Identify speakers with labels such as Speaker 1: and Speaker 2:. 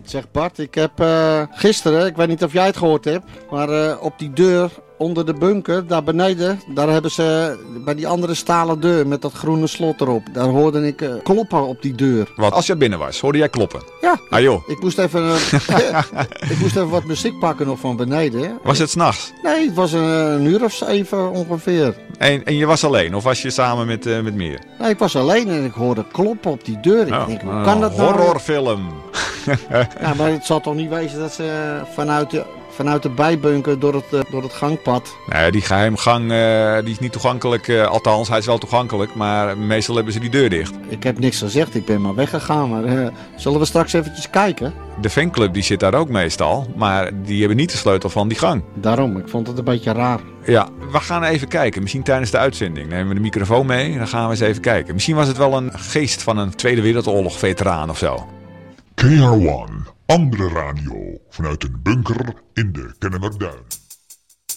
Speaker 1: Zeg Bart, ik heb gisteren, ik weet niet of jij het gehoord hebt, maar op die deur onder de bunker, daar beneden, daar hebben ze bij die andere stalen deur met dat groene slot erop. Daar hoorde ik kloppen op die deur.
Speaker 2: Wat, als je binnen was, hoorde jij kloppen?
Speaker 1: Ja.
Speaker 2: Ah joh.
Speaker 1: Ik moest even, ik moest even wat muziek pakken nog van beneden.
Speaker 2: Was het 's nachts?
Speaker 1: Nee, het was een uur of 7 ongeveer.
Speaker 2: En je was alleen of was je samen met meer?
Speaker 1: Nee, ik was alleen en ik hoorde kloppen op die deur. Ik denk, hoe kan dat nou?
Speaker 2: Horrorfilm.
Speaker 1: Ja, maar het zal toch niet wezen dat ze vanuit de bijbunker door het gangpad.
Speaker 2: Nee, die geheimgang die is niet toegankelijk. Althans, hij is wel toegankelijk, maar meestal hebben ze die deur dicht.
Speaker 1: Ik heb niks gezegd, ik ben maar weggegaan. Maar zullen we straks eventjes kijken?
Speaker 2: De fanclub die zit daar ook meestal, maar die hebben niet de sleutel van die gang.
Speaker 1: Daarom, ik vond het een beetje raar.
Speaker 2: Ja, we gaan even kijken. Misschien tijdens de uitzending nemen we de microfoon mee en dan gaan we eens even kijken. Misschien was het wel een geest van een Tweede Wereldoorlog veteraan of zo.
Speaker 3: KR1, andere radio, vanuit een bunker in de Kennemerduin.